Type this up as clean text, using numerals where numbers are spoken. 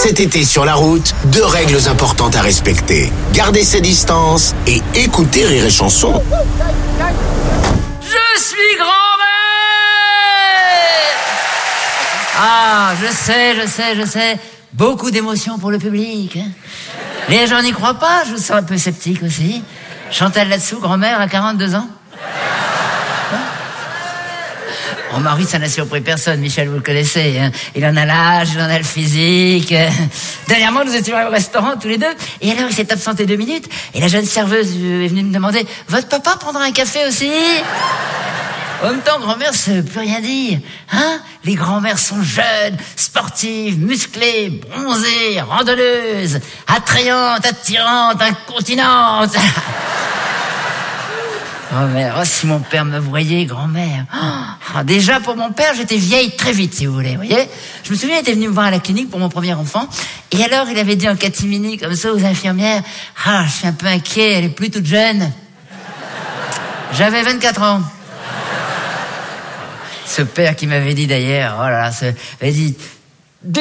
Cet été sur la route, 2 règles importantes à respecter. Garder ses distances et écouter Rire et Chanson. Je suis grand-mère! Ah, je sais. Beaucoup d'émotions pour le public. Hein. Les gens n'y croient pas, je vous sens un peu sceptique aussi. Chantal là-dessous, grand-mère à 42 ans. Mon mari, ça n'a surpris personne. Michel, vous le connaissez. Hein. Il en a l'âge, il en a le physique. Dernièrement, nous étions au restaurant tous les deux. Et alors, il s'est absenté 2 minutes. Et la jeune serveuse est venue me demander « Votre papa prendra un café aussi ?» En même temps, grand-mère, ça veut plus rien dire. Hein? Les grand-mères sont jeunes, sportives, musclées, bronzées, randonneuses, attrayantes, attirantes, incontinentes. Grand-mère, oh, si mon père me voyait, grand-mère. Oh, déjà, pour mon père, j'étais vieille très vite, si vous voulez, voyez. Je me souviens, il était venu me voir à la clinique pour mon premier enfant. Et alors, il avait dit en catimini, comme ça, aux infirmières, « Ah, je suis un peu inquiet, elle est plus toute jeune. » J'avais 24 ans. Ce père qui m'avait dit d'ailleurs, oh là là, m'avait dit,